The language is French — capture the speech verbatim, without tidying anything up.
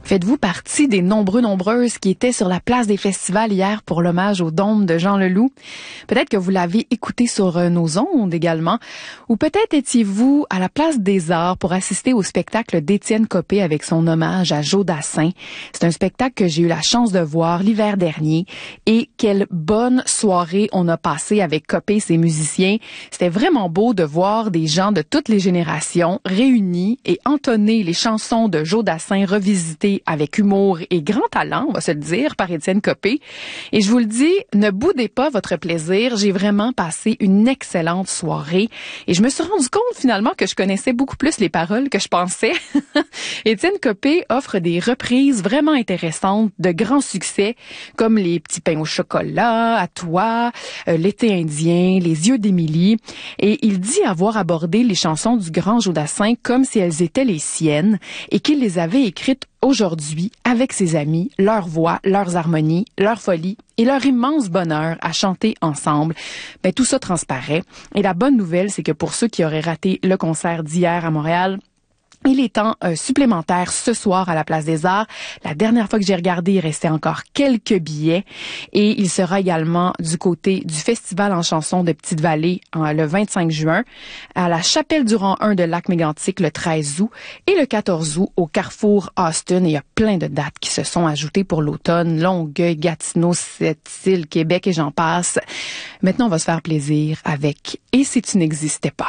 Faites-vous partie des nombreux nombreuses qui étaient sur la place des festivals hier pour l'hommage au dôme de Jean Leloup? Peut-être que vous l'avez écouté sur nos ondes également. Ou peut-être étiez-vous à la place des Arts pour assister au spectacle d'Étienne Copé avec son hommage à Joe Dassin. C'est un spectacle que j'ai eu la chance de voir l'hiver dernier. Et quelle bonne soirée on a passé avec Copé et ses musiciens. C'était vraiment beau de voir des gens de toutes les générations réunis et entonner les chansons de Joe Dassin revisitées avec humour et grand talent, on va se le dire, par Étienne Copé. Et je vous le dis, ne boudez pas votre plaisir. J'ai vraiment passé une excellente soirée. Et je me suis rendu compte finalement que je connaissais beaucoup plus les paroles que je pensais. Étienne Copé offre des reprises vraiment intéressantes de grands succès comme Les petits pains au chocolat, À toi, euh, L'été indien, Les yeux d'Émilie. Et il dit avoir abordé les chansons du grand Joe Dassin comme si elles étaient les siennes et qu'il les avait écrites aujourd'hui avec ses amis, leurs voix, leurs harmonies, leur folie et leur immense bonheur à chanter ensemble. Ben, tout ça transparaît. Et la bonne nouvelle, c'est que pour ceux qui auraient raté le concert d'hier à Montréal, il est temps euh, supplémentaire ce soir à la Place des Arts. La dernière fois que j'ai regardé, il restait encore quelques billets. Et il sera également du côté du Festival en chansons de Petite-Vallée euh, le vingt-cinq juin, à la Chapelle du rang un de Lac-Mégantic le treize août et le quatorze août au Carrefour Austin. Et il y a plein de dates qui se sont ajoutées pour l'automne. Longueuil, Gatineau, Sept-Îles, Québec et j'en passe. Maintenant, on va se faire plaisir avec « Et si tu n'existais pas ».